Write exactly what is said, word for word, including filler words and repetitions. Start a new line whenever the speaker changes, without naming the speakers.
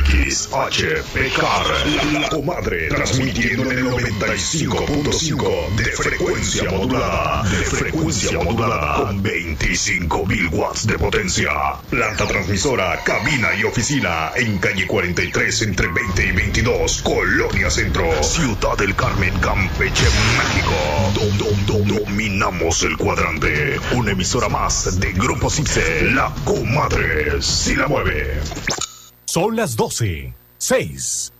X H P K R, La Comadre, transmitiendo en el noventa y cinco punto cinco de frecuencia modulada, de frecuencia modulada, con veinticinco mil watts de potencia. Planta transmisora, cabina y oficina, en calle cuarenta y tres, entre veinte y veintidós, Colonia Centro, Ciudad del Carmen, Campeche, México. Dom, dom, dom, dominamos el cuadrante. Una emisora más de Grupo Cipse, La Comadre, si la mueve.
Son las doce, seis.